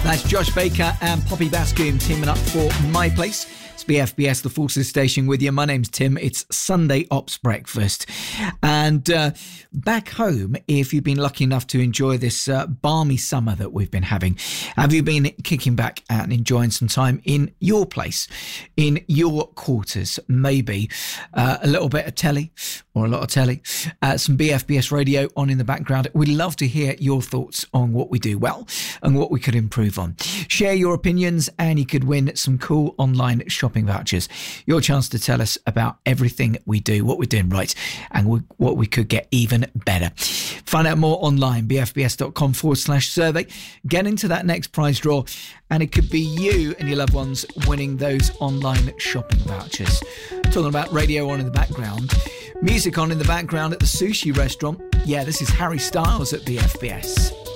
That's Josh Baker and Poppy Bascombe teaming up for My Place. It's BFBS, the Forces Station with you. My name's Tim. It's Sunday Ops Breakfast. And back home, if you've been lucky enough to enjoy this balmy summer that we've been having, have you been kicking back and enjoying some time in your place, in your quarters? Maybe a little bit of telly or a lot of telly, some BFBS radio on in the background. We'd love to hear your thoughts on what we do well and what we could improve on. Share your opinions and you could win some cool online shopping vouchers. Your chance to tell us about everything we do, what we're doing right, and what we could get even better. Find out more online, bfbs.com/survey. Get into that next prize draw, and it could be you and your loved ones winning those online shopping vouchers. Talking about radio on in the background, music on in the background at the sushi restaurant. Yeah, this is Harry Styles at BFBS.